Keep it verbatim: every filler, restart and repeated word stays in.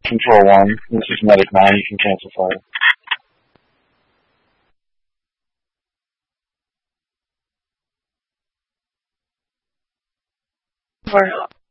Control one. This is Medic nine. You can cancel fire. Over.